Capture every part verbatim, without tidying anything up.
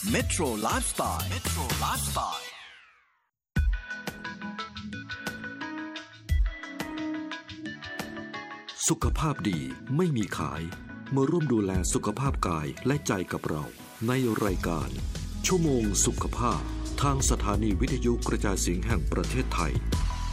Metro Lifestyle Metro Lifestyle สุขภาพดีไม่มีขายมาร่วมดูแลสุขภาพกายและใจกับเราในรายการชั่วโมงสุขภาพทางสถานีวิทยุกระจายเสียงแห่งประเทศไทย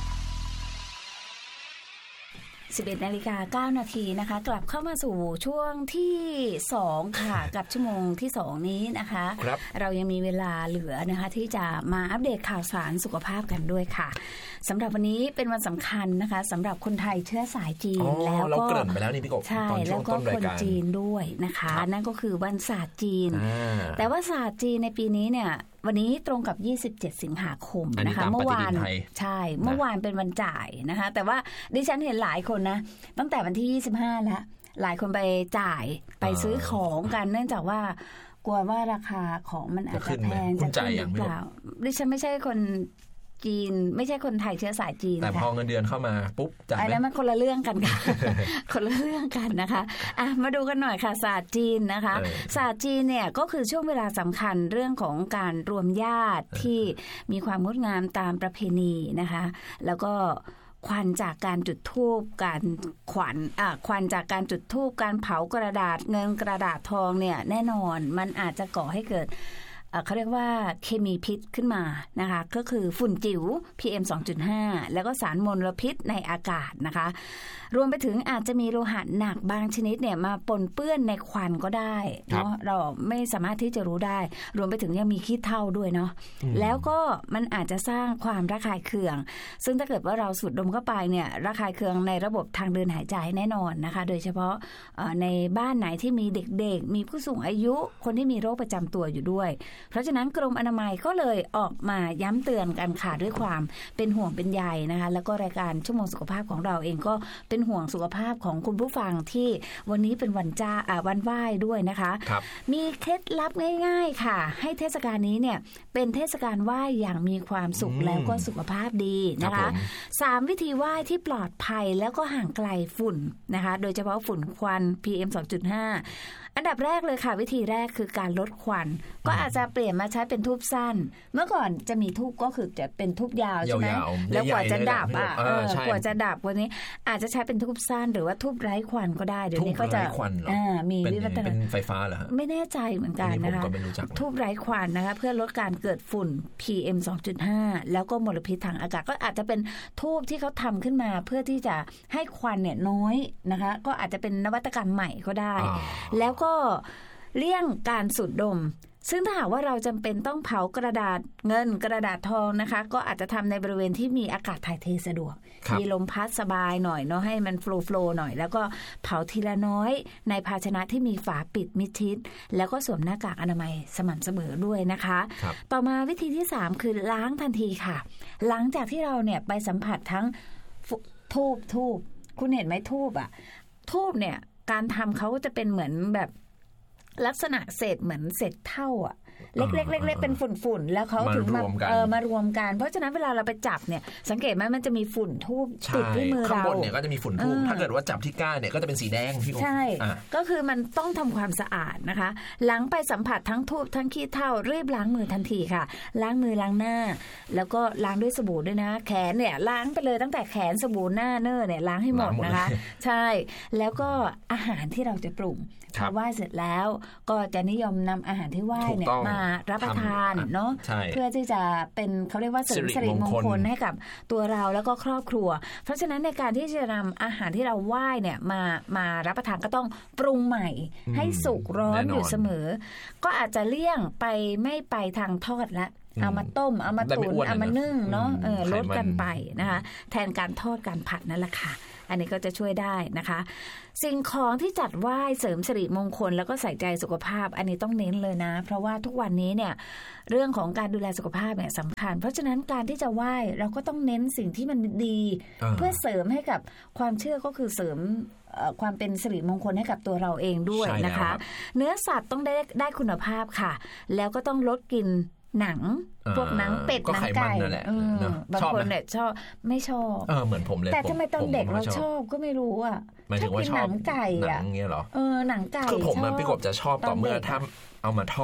สิบเอ็ดนาฬิกาเก้านาทีนะคะกลับเข้ามาสู่ช่วงที่สองค่ะ กับชั่วโมงที่สองนี้นะคะคเรายังมีเวลาเหลือนะคะที่จะมาอัปเดตข่าวสารสุขภาพกันด้วยค่ะสำหรับวันนี้เป็นวันสำคัญนะคะสำหรับคนไทยเชื้อสายจีนแล้วก็เราเกริ่นไปแล้วนี่พี่กบใช่แล้วก็คนจีนด้วยนะคะนั่นก็คือวันศาสตร์จีนแต่ว่าศาสตร์จีนในปีนี้เนี่ยวันนี้ตรงกับยี่สิบเจ็ดสิงหาคมนะคะเมื่อวานใช่เมื่อวานเป็นวันจ่ายนะคะแต่ว่าดิฉันเห็นหลายคนนะตั้งแต่วันที่ยี่สิบห้าแล้วหลายคนไปจ่ายไปซื้อของกันเนื่องจากว่ากลัวว่าราคาของมันอาจจะแพงจะขึ้นหรือเปล่าดิฉันไม่ใช่คนจีนไม่ใช่คนไทยเชื้อสายจีนแต่พอเงินเดือนเข้ามาปุ๊บจ่ายแล้วมันคนละเรื่องกันค่ะ คนละเรื่องกันนะคะอ่ะมาดูกันหน่อยค่ะศาสตร์จีนนะคะศาสตร์จีนเนี่ยก็คือช่วงเวลาสำคัญเรื่องของการรวมญาติที่มีความงดงามตามประเพณีนะคะแล้วก็ควันจากการจุดธูปการขวัญอ่ะควันจากการจุดธูปการเผากระดาษเงินกระดาษทองเนี่ยแน่นอนมันอาจจะก่อให้เกิดเขาเรียกว่าเคมีพิษขึ้นมานะคะก็คือฝุ่นจิ๋ว พี เอ็ม สองจุดห้า แล้วก็สารมลพิษในอากาศนะคะรวมไปถึงอาจจะมีโลหะหนักบางชนิดเนี่ยมาปนเปื้อนในควันก็ได้เนาะเราไม่สามารถที่จะรู้ได้รวมไปถึงยังมีขี้เถ้าด้วยเนาะแล้วก็มันอาจจะสร้างความระคายเคืองซึ่งถ้าเกิดว่าเราสูดดมเข้าไปเนี่ยระคายเคืองในระบบทางเดินหายใจแน่นอนนะคะโดยเฉพาะในบ้านไหนที่มีเด็กๆมีผู้สูงอายุคนที่มีโรคประจำตัวอยู่ด้วยเพราะฉะนั้นกรมอนามัยก็เลยออกมาย้ำเตือนกันค่ะด้วยความเป็นห่วงเป็นใยนะคะแล้วก็รายการชั่วโมงสุขภาพของเราเองก็เป็นห่วงสุขภาพของคุณผู้ฟังที่วันนี้เป็นวันจ้าอ่าวันไหว้ด้วยนะคะมีเคล็ดลับง่ายๆค่ะให้เทศกาลนี้เนี่ยเป็นเทศกาลไหว้อย่างมีความสุขแล้วก็สุขภาพดีนะคะสามวิธีไหว้ที่ปลอดภัยแล้วก็ห่างไกลฝุ่นนะคะโดยเฉพาะฝุ่นควัน พี เอ็ม สองจุดห้าอันดับแรกเลยค่ะวิธีแรกคือการลดควันก็อาจจะเปลี่ยนมาใช้เป็นทูบสั้นเมื่อก่อนจะมีทูบก็คือจะเป็นทูบยาวใช่ไหมแล้วกว่าจะดับอ่ะกว่าจะดับวันนี้อาจจะใช้เป็นทูบสั้นหรือว่าทูบไร้ควันก็ได้เดี๋ยวนี้ก็จะมีวิวัฒนาเป็นไฟฟ้าเหรอฮะไม่แน่ใจเหมือนกันนะคะทูบไร้ควันนะคะเพื่อลดการเกิดฝุ่น พี เอ็ม สองจุดห้า แล้วก็มลพิษทางอากาศก็อาจจะเป็นทูบที่เขาทำขึ้นมาเพื่อที่จะให้ควันเนี่ยน้อยนะคะก็อาจจะเป็นนวัตกรรมใหม่ก็ได้แล้วก็เลี่ยงการสูดดมซึ่งถ้าหากว่าเราจำเป็นต้องเผากระดาษเงินกระดาษทองนะคะก็อาจจะทำในบริเวณที่มีอากาศถ่ายเทสะดวกมีลมพัดสบายหน่อยเนาะให้มันโฟล์โฟล์หน่อยแล้วก็เผาทีละน้อยในภาชนะที่มีฝาปิดมิดชิดแล้วก็สวมหน้ากากอนามัยสม่ำเสมอด้วยนะคะต่อมาวิธีที่สามคือล้างทันทีค่ะหลังจากที่เราเนี่ยไปสัมผัสทั้งทูบทูบคุณเห็นไหมทูบอ่ะทูบเนี่ยการทำเขาจะเป็นเหมือนแบบลักษณะเศษเหมือนเศษเท่าอ่ะเล็กๆเล็กๆเป็นฝุ่นๆแล้วเขาถึงมาเออมารวมกันเพราะฉะนั้นเวลาเราไปจับเนี่ยสังเกตไหมมันจะมีฝุ่นทูบติดที่มือเราข้างบนเนี่ยก็จะมีฝุ่นทูบถ้าเกิดว่าจับที่ก้านเนี่ยก็จะเป็นสีแดงพี่ใช่ก็คือมันต้องทำความสะอาดนะคะหลังไปสัมผัสทั้งทูบทั้งขี้เถ้ารีบล้างมือทันทีค่ะล้างมือล้างหน้าแล้วก็ล้างด้วยสบู่ด้วยนะแขนเนี่ยล้างไปเลยตั้งแต่แขนสบู่หน้าเนื้อเนี่ยล้างให้หมดนะคะใช่แล้วก็อาหารที่เราจะปรุงพอไหว้เสร็จแล้วก็จะนิยมนำอาหารที่ไหว้เนี่ยมารับประทานเนาะเพื่อที่จะเป็นเขาเรียกว่าเสริมสิริมงคลให้กับตัวเราแล้วก็ครอบครัวเพราะฉะนั้นในการที่จะนำอาหารที่เราไหว้เนี่ยมามารับประทานก็ต้องปรุงใหม่ให้สุกร้อนอยู่เสมอก็อาจจะเลี่ยงไปไม่ไปทางทอดละเอามาต้มเอามาตุ๋นเอามานึ่งเนาะเออลดกันไปนะคะแทนการทอดการผัดนั่นแหละค่ะอันนี้ก็จะช่วยได้นะคะสิ่งของที่จัดไหว้เสริมสิริมงคลแล้วก็ใส่ใจสุขภาพอันนี้ต้องเน้นเลยนะเพราะว่าทุกวันนี้เนี่ยเรื่องของการดูแลสุขภาพเนี่ยสำคัญเพราะฉะนั้นการที่จะไหว้เราก็ต้องเน้นสิ่งที่มันดีเพื่อเสริมให้กับความเชื่อก็คือเสริมความเป็นสิริมงคลให้กับตัวเราเองด้วยนะคะเนื้อสัตว์ต้องได้ได้คุณภาพค่ะแล้วก็ต้องลดกินหนังพวกหนังเป็ดหนังไก่บางคนเนี่ยชอบไม่ชอบเออเหมือนผมเลยแต่ทำไมตอนเด็กเราชอบก็ไม่รู้อ่ะชอบกินหนังไก่อ่ะเงี้ยเหรอเออหนังไก่คือผมมันพี่กบจะชอบต่อเมื่อถ้าเอามาทอด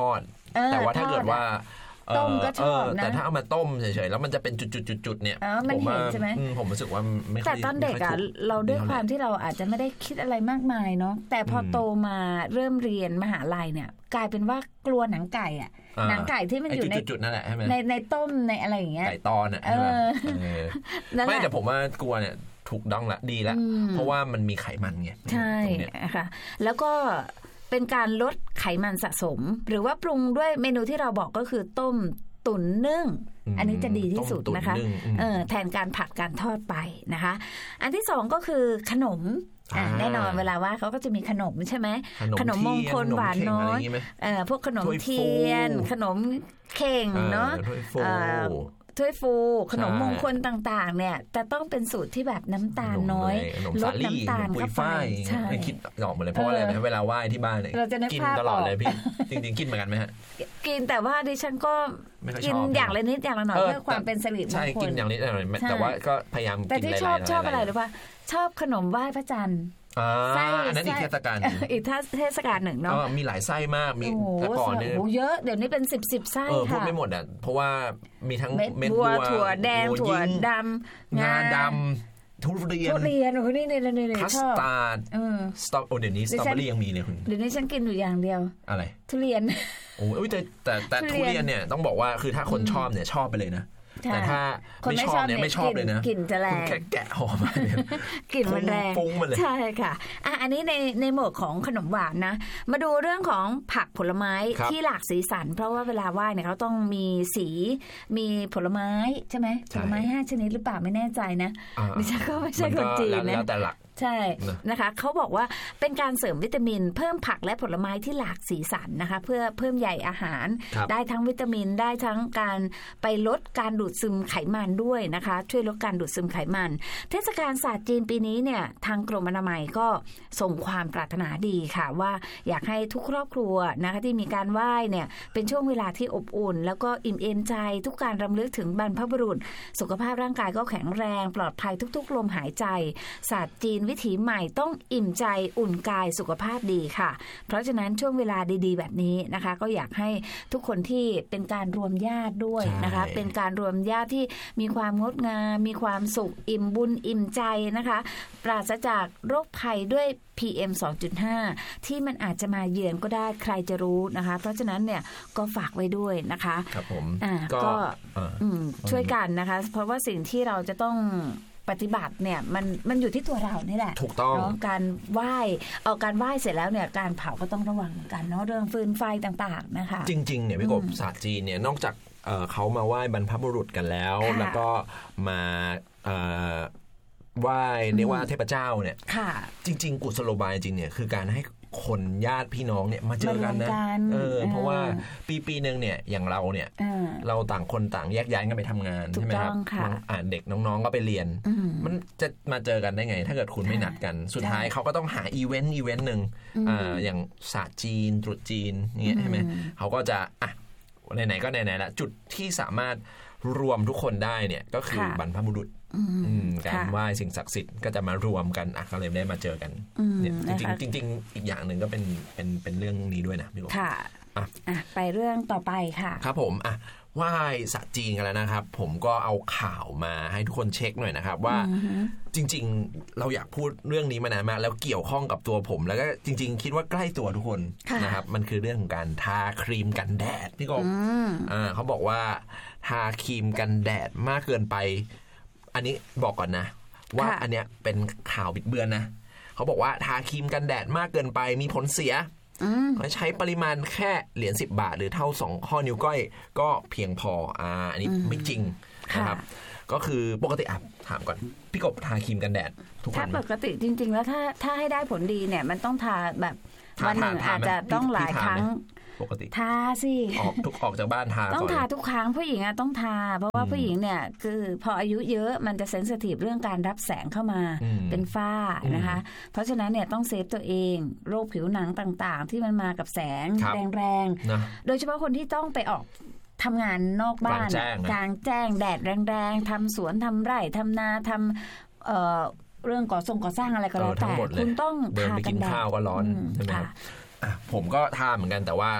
แต่ว่าถ้าเกิดว่าต้มก็ชอบนะแต่ถ้าเอามาต้มเฉยๆแล้วมันจะเป็นจุดๆๆๆเนี่ยผมว่าผมรู้สึกว่าไม่ค่อยแต่ตอนเด็กอ่ะเราด้วยความที่เราอาจจะไม่ได้คิดอะไรมากมายเนาะแต่พอโตมาเริ่มเรียนมหาลัยเนี่ยกลายเป็นว่ากลัวหนังไก่อ่ะหนังไก่ที่มันอยู่ในจุดๆนั่นแหละใช่ไหมในในต้มในอะไรอย่างเงี้ยไก่ตอนอ่ะใช่ไหมไม่แต่ผมว่ากลัวเนี่ยถูกต้องละดีละเพราะว่ามันมีไขมันไงใช่ค่ะแล้วก็เป็นการลดไขมันสะสมหรือว่าปรุงด้วยเมนูที่เราบอกก็คือต้มตุ๋นนึ่งอันนี้จะดีที่สุดนะคะเออแทนการผัดการทอดไปนะคะอันที่สองก็คือขนมแน่นอนเวลาว่าเขาก็จะมีขนมใช่ไหมขนมมงคลหวานน้อยพวกขนมเทียนขนมเข่งเนาะถ้วยฟูขนมมงคลต่างๆเนี่ยจะต้องเป็นสูตรที่แบบน้ำตาลน้อยลดน้ำตาลเข้าไปใช่คิดออกหมดเลยเพราะอะไรเวลาไหว้ที่บ้านเนี่ยกินตลอดเลยพี่จริงๆกินเหมือนกันไหมฮะกินแต่ว่าดิฉันก็กินอย่างละนิดอย่างละหน่อยเพื่อความเป็นสิริมงคลใช่กินอย่างนิดอย่างละหน่อยแต่ว่าก็พยายามแต่ที่ชอบชอบอะไรหรือว่าชอบขนมไหว้พระจันทร์ไส้อันนั้นอีกเทศกาลอีกเทศกาลหนึ่งเนาะมีหลายไส้มากมีแต่ก่อนเนี่ยเยอะเดี๋ยวนี้เป็นสิบสิบไส้ค่ะพูดไม่หมดอ่ะเพราะว่ามีทั้งเม็ดบัวถั่วแดงถั่วดำงาดำทุเรียนทุเรียนโอ้โหนี่นี่นี่คัสตาร์ดสตรอโอ้เดี๋ยวนี้สตรอเบอรี่ยังมีเลยคุณเดี๋ยวนี้ฉันกินอยู่อย่างเดียวอะไรทุเรียนโอ้ยแต่แต่แต่ทุเรียนเนี่ยต้องบอกว่าคือถ้าคนชอบเนี่ยชอบไปเลยนะแต่ถ้าไม่ชอบเนี่ยไม่ชอบเลยนะกลิ่นจะแรงแค่แกะหอมกลิ่นมันแรงฟุ้งมาเลยใช่ค่ะอ่ะอันนี้ในในหมวดของขนมหวานนะมาดูเรื่องของผักผลไม้ที่หลากสีสันเพราะว่าเวลาไหว้เนี่ยเขาต้องมีสีมีผลไม้ใช่ไหมผลไม้ห้าชนิดหรือเปล่าไม่แน่ใจนะดิฉันก็ไม่ใช่คนจีนนะแล้วแต่หลักใช่นะคะเขาบอกว่าเป็นการเสริมวิตามินเพิ่มผักและผลไม้ที่หลากสีสันนะคะเพื่อเพิ่มใยอาหารได้ทั้งวิตามินได้ทั้งการไปลดการดูดซึมไขมันด้วยนะคะช่วยลดการดูดซึมไขมันเทศกาลศาสตร์จีนปีนี้เนี่ยทางกรมอนามัยก็ส่งความปรารถนาดีค่ะว่าอยากให้ทุกครอบครัวนะคะที่มีการไหว้เนี่ยเป็นช่วงเวลาที่อบอุ่นแล้วก็อิ่มเอมใจทุกการรำลึกถึงบรรพบุรุษสุขภาพร่างกายก็แข็งแรงปลอดภัยทุกๆลมหายใจศาสตร์จีนวิถีใหม่ต้องอิ่มใจอุ่นกายสุขภาพดีค่ะเพราะฉะนั้นช่วงเวลาดีๆแบบนี้นะคะก็อยากให้ทุกคนที่เป็นการรวมญาติด้วยนะคะเป็นการรวมญาติที่มีความงดงามมีความสุขอิ่มบุญอิ่มใจนะคะปราศจากโรคภัยด้วย พี เอ็ม สองจุดห้า ที่มันอาจจะมาเยือนก็ได้ใครจะรู้นะคะเพราะฉะนั้นเนี่ยก็ฝากไว้ด้วยนะคะครับผมอ่าก็ช่วยกันนะคะเพราะว่าสิ่งที่เราจะต้องปฏิบัติเนี่ยมันมันอยู่ที่ตัวเรานี่แหละถูกต้องการไหว้เอาการไหว้เสร็จแล้วเนี่ยการเผาก็ต้องระวังเหมือนกันเนาะเรื่องฟืนไฟต่างๆนะคะจริงๆเนี่ยพี่กบศาสตร์จีนเนี่ยนอกจากเขามาไหว้บรรพบุรุษกันแล้วแล้วก็มาไหว้เรียกว่าเทพเจ้าเนี่ยจริงๆกุศโลบายจริงเนี่ยคือการให้คนญาติพี่น้องเนี่ยมาเจอกันนะเออเพราะว่าปีปีนึงเนี่ยอย่างเราเนี่ยเราต่างคนต่างแยกย้ายกันไปทำงานใช่ไหมครับอ่านเด็กน้องๆก็ไปเรียนมันจะมาเจอกันได้ไงถ้าเกิดคุณไม่นัดกันสุดท้ายเขาก็ต้องหาอีเวนต์อีเวนต์หนึ่งอ่าอย่างศาสตร์จีนตรุษจีนเนี่ยใช่ไหมเขาก็จะอ่ะไหนๆก็ไหนๆละจุดที่สามารถรวมทุกคนได้เนี่ยก็คือบรรพบุรุษการไหว้สิ่งศักดิ์สิทธิ์ก็จะมารวมกันอ่ะก็เลยได้มาเจอกันเนี่ยจริงๆจริงๆอีกอย่างหนึ่งก็เป็นเป็นเป็นเรื่องนี้ด้วยนะพี่กบค่ะอ่ะไปเรื่องต่อไปค่ะครับผมอ่ะไหว้ศาสตร์จีนกันแล้วนะครับผมก็เอาข่าวมาให้ทุกคนเช็คหน่อยนะครับว่าจริงๆเราอยากพูดเรื่องนี้มานานมากแล้วเกี่ยวข้องกับตัวผมแล้วก็จริงๆคิดว่าใกล้ตัวทุกคนนะครับมันคือเรื่องของการทาครีมกันแดดพี่กบอ่าเขาบอกว่าทาครีมกันแดดมากเกินไปอันนี้บอกก่อนนะว่าอันเนี้ยเป็นข่าวบิดเบือนนะเขาบอกว่าทาครีมกันแดดมากเกินไปมีผลเสียใช้ปริมาณแค่เหรียญสิบบาทหรือเท่าสองข้อนิ้วก้อยก็เพียงพออ่าอันนี้ไม่จริงนะครับก็คือปกติอ่ะถามก่อนพี่กบทาครีมกันแดดทุกวันถ้าปกติจริงๆแล้วถ้าถ้าให้ได้ผลดีเนี่ยมันต้องทาแบบวันหนึ่งอาจจะต้องหลายครั้งปกติทาสิออกทุกออกจากบ้านทาต้องทาทุกครั้งผู้หญิงอะต้องทาเพราะว่าผู้หญิงเนี่ยคือพออายุเยอะมันจะเซนซิทีฟเรื่องการรับแสงเข้ามาเป็นฝ้านะคะเพราะฉะนั้นเนี่ยต้องเซฟตัวเองโรคผิวหนังต่างๆที่มันมากับแสงแรงๆโดยเฉพาะคนที่ต้องไปออกทำงานนอกบ้านกลางแจ้งแดดแรงๆทำสวนทำไร่ทำนาทำเอ่อเรื่องก่อสร้างก่อสร้างอะไรก็แล้วแต่คุณต้องทากันแดดข้าวก็ร้อนใช่ไหมครับผมก็ทาเหมือนกันแต่ว่า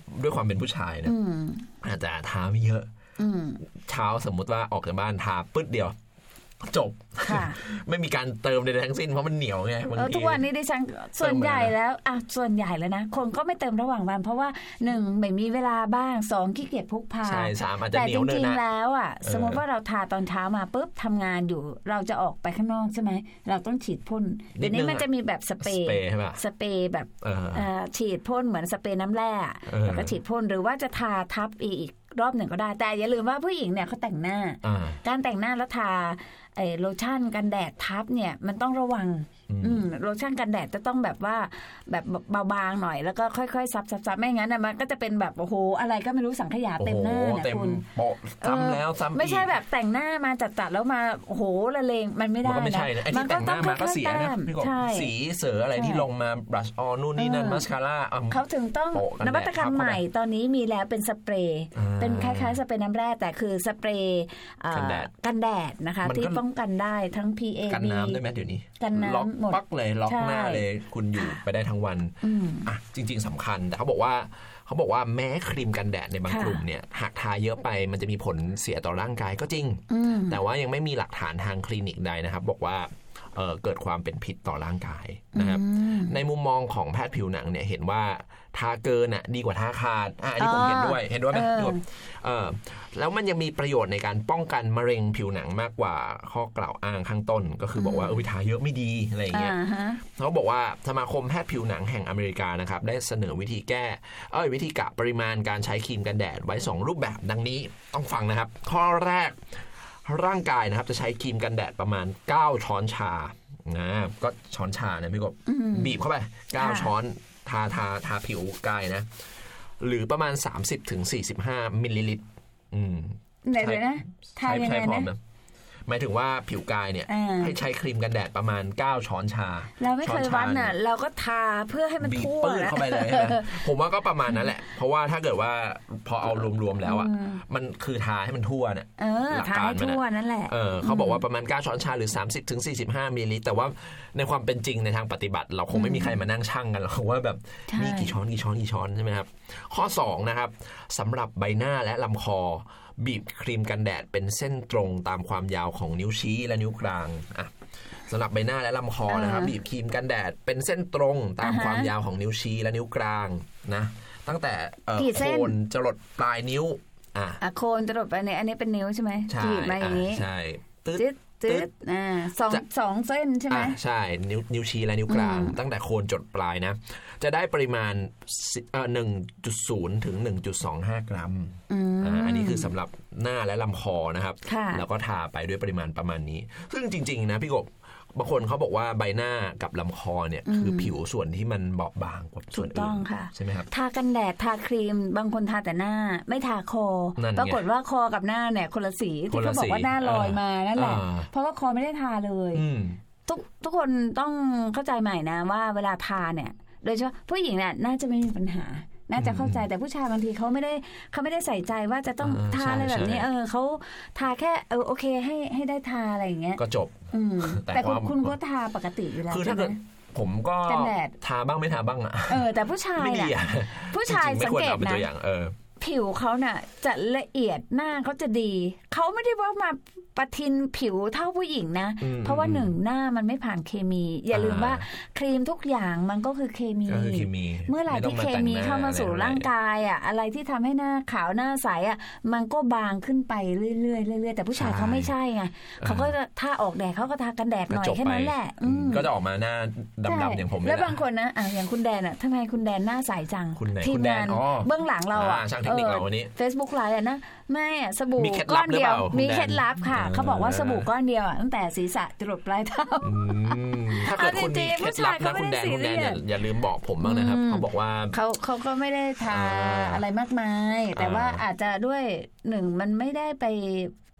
ด้วยความเป็นผู้ชายเนี่ยอาจจะทาไม่เยอะเช้าสมมุติว่าออกจากบ้านทาปึ๊ดเดียวจบไม่มีการเติมใดๆทั้งสิ้นเพราะมันเหนียวไงทุกวันนี้ดิฉันส่วนใหญ่แล้วอ่ะส่วนใหญ่แล้วนะคนก็ไม่เติมระหว่างวันเพราะว่าหนึ่งไม่มีเวลาบ้างสองขี้เกียจพกพาใช่สามอาจจะเหนียวเนินนะแต่จริงๆแล้วอ่ะสมมติว่าเราทาตอนเช้ามาปุ๊บทำงานอยู่เราจะออกไปข้างนอกใช่ไหมเราต้องฉีดพ่นเดี๋ยวนี้มันจะมีแบบสเปรย์สเปรย์แบบฉีดพ่นเหมือนสเปรย์น้ำแร่แล้วก็ฉีดพ่นหรือว่าจะทาทับอีกรอบหนึ่งก็ได้แต่อย่าลืมว่าผู้หญิงเนี่ยเขาแต่งหน้าการแต่งหน้าแล้วทาโลชั่นกันแดดทับเนี่ยมันต้องระวังโลชั่นกันแดดจะต้องแบบว่าแบบเบาๆหน่อยแล้วก็ค่อยๆซับๆไม่งั้นนะมันก็จะเป็นแบบโอ้โหอะไรก็ไม่รู้สังขยาเต็มหน้าเนี่ยคุณซ้ำแล้วซ้ำอีกไม่ใช่แบบแต่งหน้ามาจัดๆแล้วมาโอ้โหละเลงมันไม่ได้นะมันก็ต้องค่อยๆตามสีเสืออะไรที่ลงมาบลัชออนนู่นนี่นั่นมัสคาร่าเขาถึงต้องนวัตกรรมใหม่ตอนนี้มีแล้วเป็นสเปรย์เป็นคล้ายๆสเปรย์น้ำแร่แต่คือสเปรย์กันแดดนะคะที่ป้องกันได้ทั้ง พี เอกันน้ำได้ไหมเดี๋ยวนี้กันน้ำหมดปักเลยล็อกหน้าเลยคุณอยู่ไปได้ทั้งวันอ่ะจริงๆสำคัญแต่เขาบอกว่าเขาบอกว่าแม้ครีมกันแดดในบางกลุ่มเนี่ยหากทาเยอะไปมันจะมีผลเสียต่อร่างกายก็จริงแต่ว่ายังไม่มีหลักฐานทางคลินิกใดนะครับบอกว่าเอ่อเกิดความเป็นพิษต่อร่างกายนะครับในมุมมองของแพทย์ผิวหนังเนี่ยเห็นว่าทาเกินอ่ะดีกว่าทาขาดอ่ะอันนี้ผมเห็นด้วยเห็นด้วยไหมพี่กบเออแล้วมันยังมีประโยชน์ในการป้องกันมะเร็งผิวหนังมากกว่าข้อกล่าวอ้างข้างต้นก็คือบอกว่าเออทาเยอะไม่ดีอะไรอย่างเงี้ยเขาบอกว่าสมาคมแพทย์ผิวหนังแห่งอเมริกานะครับได้เสนอวิธีแก้เอ้ยวิธีกะปริมาณการใช้ครีมกันแดดไว้สองรูปแบบดังนี้ต้องฟังนะครับข้อแรกร่างกายนะครับจะใช้ครีมกันแดดประมาณเก้าช้อนชานะก็ช้อนชาเนี่ยพี่กบบีบเข้าไปเก้าช้อนทาทาทาผิวกายนะหรือประมาณ สามสิบถึงสี่สิบห้า มิลลิลิตรอืมไหนเลยนะทายังไงนะหมายถึงว่าผิวกายเนี่ยให้ใช้ครีมกันแดดประมาณเก้าช้อนชาเราไม่เคยวัดน่ะเราก็ทาเพื่อให้มันทั่วเข้าไปเลยผมว่าก็ประมาณนั้นแหละเพราะว่าถ้าเกิดว่าพอเอารวมๆแล้วอ่ะมันคือทาให้มันทั่วเนี่ยหลักการมันทั่วนั่นแหละเออเขาบอกว่าประมาณเก้าช้อนชาหรือ สามสิบถึงสี่สิบห้า มิลลิลิตรแต่ว่าในความเป็นจริงในทางปฏิบัติเราคงไม่มีใครมานั่งชั่งกันหรอกว่าแบบนี่กี่ช้อนกี่ช้อนกี่ช้อนใช่ไหมครับข้อสองนะครับสำหรับใบหน้าและลำคอบีบครีมกันแดดเป็นเส้นตรงตามความยาวของนิ้วชี้และนิ้วกลางอ่ะสำหรับใบหน้าและลำคอนะครับบีบครีมกันแดดเป็นเส้นตรงตามความยาวของนิ้วชี้และนิ้วกลางนะตั้งแต่โคนจรดปลายนิ้วอ่ะโคนจรดปลายนิ้วอันนี้เป็นนิ้วใช่ไหมบีบมาอย่างนี้ใช่ตึ๊ดตึ๊ดอ่าสองสองเส้นใช่ไหมใช่นิ้วนิ้วชี้และนิ้วกลางตั้งแต่โคนจดปลายนะจะได้ปริมาณเอ่อ หนึ่งจุดศูนย์ ถึง หนึ่งจุดสองห้า กรัมอ่าอันนี้คือสำหรับหน้าและลำคอนะครับแล้วก็ทาไปด้วยปริมาณประมาณนี้ซึ่งจริงๆนะพี่กบบางคนเขาบอกว่าใบหน้ากับลำคอเนี่ยคือผิวส่วนที่มันเบาบางกว่าส่วนอื่นใช่ไหมครับทากันแดดทาครีมบางคนทาแต่หน้าไม่ทาคอปรากฏว่าคอกับหน้าเนี่ยคนละสีที่เขาบอกว่าหน้าลอยมานั่นแหละเพราะว่าคอไม่ได้ทาเลยทุกทุกคนต้องเข้าใจใหม่นะว่าเวลาทาเนี่ยโดยเฉพาะผู้หญิงเนี่ยน่าจะไม่มีปัญหาน่าจะเข้าใจแต่ผู้ชายบางทีเขาไม่ได้เขาไม่ได้ใส่ใจว่าจะต้องทาอะไรแบบนี้เออเขาทาแค่เออโอเคให้ให้ได้ทาอะไรอย่างเงี้ยก็จบแต่คุณคุณก็ทาปกติอยู่แล้วคือถ้าเกิดผมก็ทาบ้างไม่ทาบ้างอ่ะเออแต่ผู้ชายอ่ะผู้ชายสังเกตนะผิวเขาน่ะจะละเอียดหน้าเขาจะดีเขาไม่ได้ว่ามาประทินผิวเท่าผู้หญิงนะเพราะว่าหนึ่งหน้ามันไม่ผ่านเคมีอย่าลืมว่าครีมทุกอย่างมันก็คือเคมีเมื่อไหร่ที่เคมีเข้ามาสู่ร่างกายอ่ะอะไรที่ทำให้หน้าขาวหน้าใสอ่ะมันก็บางขึ้นไปเรื่อยๆเรื่อยๆแต่ผู้ชายเขาไม่ใช่ไงเขาก็จะถ้าออกแดดเขาก็ทากันแดดหน่อยแค่นั้นแหละก็จะออกมาหน้าดำๆอย่างผมแล้วบางคนนะอ่ะอย่างคุณแดนอ่ะทำไมคุณแดนหน้าใสจังทีมงานเบื้องหลังเราอ่ะช่างเทคนิคเราวันนี้ Facebook ไลฟ์อ่ะนะไม่อ่ะสบู่ก้อนเดียวมีเคล็ดลับค่ะเขาบอกว่าสบู่ก้อนเดียวตั้งแต่ศีรษะจรดปลายเท้าถ้าเกิดคุณมีเคล็ดลับนะคุณแดนคุณแดนอย่าลืมบอกผมบ้างนะครับเขาบอกว่าเขาเขาก็ไม่ได้ทาอะไรมากมายแต่ว่าอาจจะด้วยหนึ่งมันไม่ได้ไป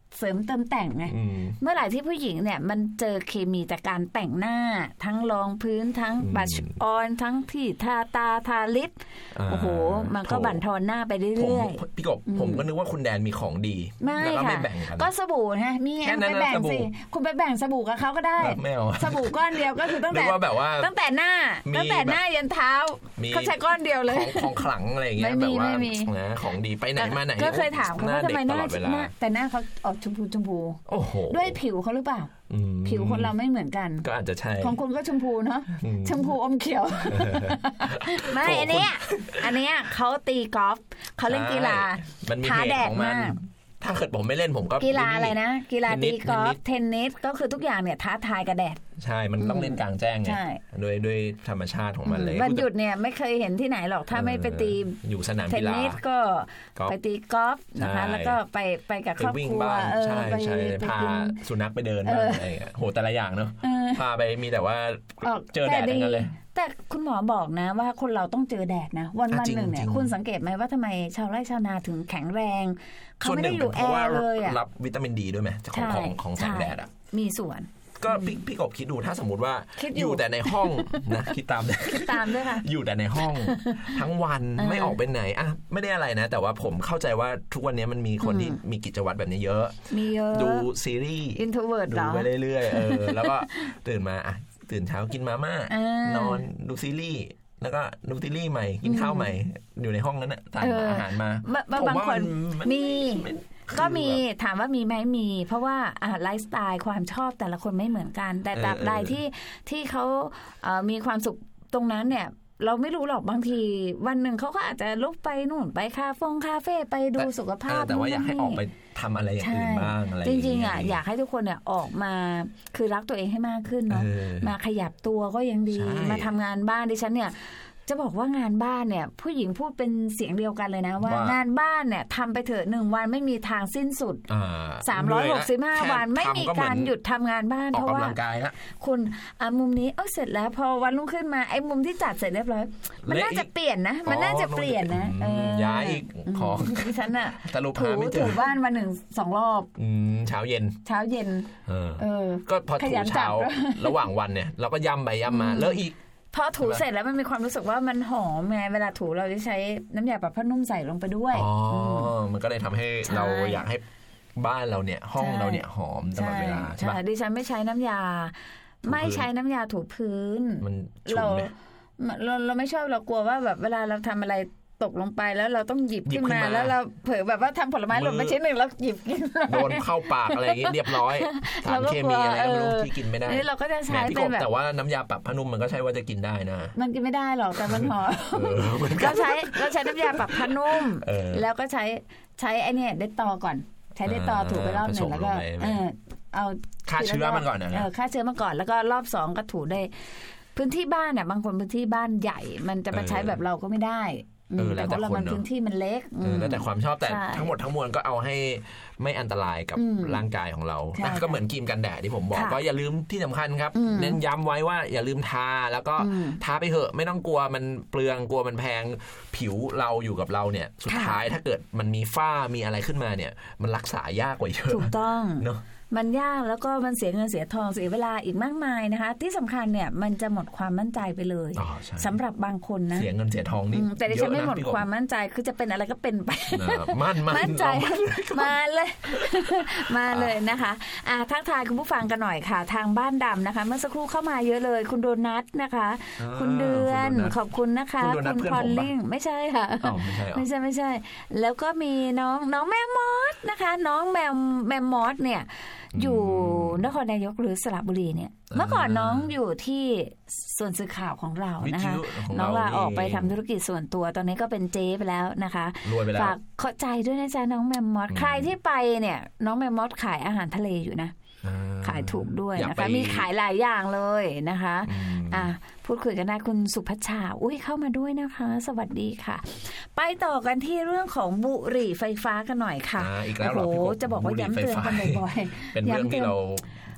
เสริมเติมแต่งไงเมื่อไหร่ที่ผู้หญิงเนี่ยมันเจอเคมีจากการแต่งหน้าทั้งรองพื้นทั้งบัชออนทั้งที่ทาตาทาลิปโอ้โหมันก็บั่นทอนหน้าไปเรื่อยๆพี่กบผมก็นึกว่าคุณแดนมีของดีแล้วก็ไม่แบ่งกันก็สบู่นะมีไปแบ่งสิคุณไปแบ่งสบู่กับเขาก็ได้สบู่ก้อนเดียวก็คือตั้งแต่ตั้งแต่หน้าตั้งแต่หน้ายันเท้าก็ใช้ก้อนเดียวเลยของขลังอะไรอย่างเงี้ยแบบว่าของดีไปไหนมาไหนก็เคยถามเขาว่าทำไมหน้าแต่หน้าเขาออกชมพูชมพูด้วยผิวเขาหรือเปล่าผิวคนเราไม่เหมือนกันก็อาจจะใช่ของคุณก็ชมพูเนาะชมพูอมเขียวไม่อันเนี้ยอันเนี้ยเขาตีกอล์ฟเขาเล่นกีฬาท้าแดดมากถ้าเกิดผมไม่เล่นผมก็กีฬาอะไรนะกีฬาตีกอล์ฟเทนนิสก็คือทุกอย่างเนี่ยท้าทายกับแดดใช่มันต้องเล่นกลางแจ้งไงด้วยด้วยธรรมชาติของมันเลยวันหยุดเนี่ยไม่เคยเห็นที่ไหนหรอกถ้าไม่ไปตีอยู่สนามกีฬาเทนนิสก็ไปตีกอล์ฟนะคะแล้วก็ไปไปกับครอบครัวใช่ใช่พาสุนัขไปเดินอะไรโหแต่ละอย่างเนาะพาไปมีแต่ว่าเจอแดดอย่างนั้นเลยแต่คุณหมอบอกนะว่าคนเราต้องเจอแดดนะวันวันหนึ่งเนี่ยคุณสังเกตไหมว่าทำไมชาวไร่ชาวนาถึงแข็งแรงเขาไม่ได้อยู่แอร์เลยอ่ะรับวิตามินดีด้วยไหมของของของแสงแดดอ่ะมีส่วนก็พี่พี่กบคิดดูถ้าสมมติว่าอยู่แต่ในห้องนะคิดตามคิดตามด้วยค่ะอยู่แต่ในห้องทั้งวันไม่ออกไปไหนอ่ะไม่ได้อะไรนะแต่ว่าผมเข้าใจว่าทุกวันนี้มันมีคนที่มีกิจวัตรแบบนี้เยอะมีเยอะดูซีรีส์อินโทรเวิร์ตดูไปเรื่อยๆเออแล้วก็ตื่นมาอ่ะตื่นเช้ากินมาม่านอนดูซีรีส์แล้วก็ดูซีรีส์ใหม่กินข้าวใหม่อยู่ในห้องนั้นน่ะทานอาหารมาบางคนมีก็มีถามว่ามีไหมมีเพราะว่าไลฟ์สไตล์ความชอบแต่ละคนไม่เหมือนกันแต่ตราบใดที่ที่เขามีความสุขตรงนั้นเนี่ยเราไม่รู้หรอกบางทีวันหนึ่งเขาก็อาจจะลุกไปนู่นไปคาเฟ่คาเฟ่ไปดูสุขภาพแต่ว่าอยากให้ออกไปทำอะไรอย่างอื่นบ้างอะไรจริงๆอ่ะอยากให้ทุกคนเนี่ยออกมาคือรักตัวเองให้มากขึ้นเนาะมาขยับตัวก็ยังดีมาทำงานบ้านดิฉันเนี่ยจะบอกว่างานบ้านเนี่ยผู้หญิงพูดเป็นเสียงเดียวกันเลยนะว่างานบ้านเนี่ยทำไปเถอะหนึ่งวันไม่มีทางสิ้นสุดสามร้อยหกสิบห้าวันไม่มีการหยุดทำงานบ้านเพราะว่าคุณมุมนี้เออเสร็จแล้วพอวันรุ่งขึ้นมาไอ้มุมที่จัดเสร็จเรียบร้อยมันน่าจะเปลี่ยนนะมันน่าจะเปลี่ยนนะย้ายอีกของดิฉันอะถูถูบ้านมาหนึ่งสองรอบเช้าเย็นเช้าเย็นเออก็พอถูเช้าระหว่างวันเนี่ยเราก็ย่ำไปย่ำมาแล้วอีกพอถูเสร็จแล้วมันมีความรู้สึกว่ามันหอมไงเวลาถูเราจะใช้น้ำยาปรับผ้านุ่มใส่ลงไปด้วยอ๋อมันก็เลยทำให้เราอยากให้บ้านเราเนี่ยห้องเราเนี่ยหอมตลอดเวลาใช่ไหมดิฉันไม่ใช้น้ำยาไม่ใช้น้ำยาถูพื้นมันเราเราเราไม่ชอบเรากลัวว่าแบบเวลาเราทำอะไรตกลงไปแล้วเราต้องหยิบขึ้นมาแล้วเราเผลอแบบว่าทำผลไม้หล่นไปชิ้นหนึ่งแล้วหยิบกินโดนเข้าปากอะไรอย่างเงี้ยเรียบร้อยสารเคมีอะไรก็ไม่รู้ที่กินไม่ได้นี่เราก็จะใช้เป็นแบบแต่ว่าน้ำยาปรับผ้านุ่มมันก็ใช่ว่าจะกินได้นะมันกินไม่ได้หรอกแต่มันหอมเราใช้เราใช้น้ำยาปรับผ้านุ่มแล้วก็ใช้ใช้ไอ้นี่เด็ดตอก่อนใช้เด็ดตอถูไปรอบหนึ่งแล้วก็เออเอาฆ่าเชื้อมันก่อนนะฆ่าเชื้อมันก่อนแล้วก็รอบสองก็ถูได้พื้นที่บ้านเนี่ยบางคนพื้นที่บ้านใหญ่มันจะมาใช้แบบเราก็ไม่ได้แต่เพราะเรามันพื้นที่มันเล็กแล้วแต่ความชอบแต่ทั้งหมดทั้งมวลก็เอาให้ไม่อันตรายกับร่างกายของเราก็เหมือนครีมกันแดดที่ผมบอกก็อย่าลืมที่สำคัญครับเน้นย้ำไว้ว่าอย่าลืมทาแล้วก็ทาไปเถอะไม่ต้องกลัวมันเปลืองกลัวมันแพงผิวเราอยู่กับเราเนี่ยสุดท้ายถ้าเกิดมันมีฝ้ามีอะไรขึ้นมาเนี่ยมันรักษายากกว่าเยอะถูกต้องเนาะมันยากแล้วก็มันเสียเงินเสียทองเสียเวลาอีกมากมายนะคะที่สำคัญเนี่ยมันจะหมดความมั่นใจไปเลยสำหรับ บางคนนะเสียเงินเสียทองนี่แต่ดิฉันไม่หมดความมั่นใจคือจะเป็นอะไรก็เป็นไปมั่นมั่นใจมาเลยมาเลยนะคะอ่ะทักทายคุณผู้ฟังกันหน่อยค่ะทางบ้านดำนะคะเมื่อสักครู่เข้ามาเยอะเลยคุณโดนัทนะคะคุณเดือนขอบคุณนะคะคุณพอลลิ่งไม่ใช่ค่ะไม่ใช่ไม่ใช่แล้วก็มีน้องน้องแมมมอสนะคะน้องแมมแมมมอสเนี่ยอยู่นครนายกหรือสระบุรีเนี่ยเมื่อก่อนน้องอยู่ที่ส่วนสื่อข่าวของเรานะคะน้องลาออกไปทำธุรกิจส่วนตัวตอนนี้ก็เป็นเจ๊ไปแล้วนะคะฝากเข้าใจด้วยนะจ๊ะน้องแมมมอสใครที่ไปเนี่ยน้องแมมมอสขายอาหารทะเลอยู่นะขายถูกด้วยนะคะมีขายหลายอย่างเลยนะคะอ่ะพูดคุยกันได้คุณสุภัชชาอุ้ยเข้ามาด้วยนะคะสวัสดีค่ะไปต่อกันที่เรื่องของบุหรี่ไฟฟ้ากันหน่อยค่ะโอ้โหจะบอกว่าย้ำเตือนกันบ่อยๆเป็นเรื่องที่เรา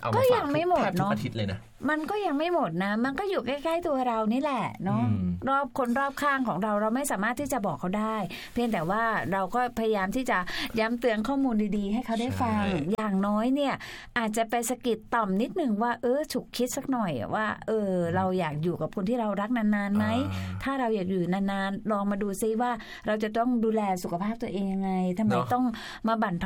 เอามาฝากทุกอาทิตย์เลยนะมันก็ยังไม่หมดนะมันก็อยู่ใกล้ๆตัวเรานี่แหละเนาะรอบคนรอบข้างของเราเราไม่สามารถที่จะบอกเขาได้เพียงแต่ว่าเราก็พยายามที่จะย้ำเตือนข้อมูลดีๆให้เขาได้ฟังอย่างน้อยเนี่ยอาจจะไปสะกิดต่อมนิดนึงว่าเออฉุกคิดสักหน่อยว่าเออเราอยากอยู่กับคนที่เรารักนานๆไหมถ้าเราอยากอยู่นานๆลองมาดูซิว่าเราจะต้องดูแลสุขภาพตัวเองยังไงทำไมต้องมาบั่น